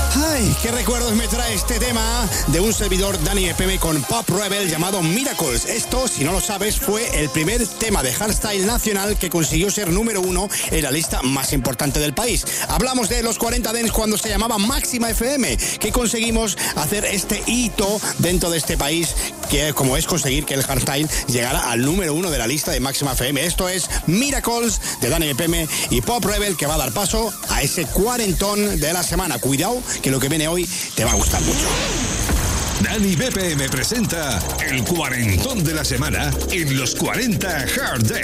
Ay, qué recuerdos me trae este tema de un servidor Dani EPM con Pop Rebel llamado Miracles. Esto, si no lo sabes, fue el primer tema de hardstyle nacional que consiguió ser número 1 en la lista más importante del país. Hablamos de los 40 Dance cuando se llamaba Máxima FM, que conseguimos hacer este hito dentro de este país, que como es conseguir que el hardstyle llegara al número 1 de la lista de Máxima FM. Esto es Miracles de Dani EPM y Pop Rebel, que va a dar paso a ese cuarentón de la semana. Cuidado, que lo que viene hoy te va a gustar mucho. Dani BPM presenta el cuarentón de la semana en los 40 Hard Dance.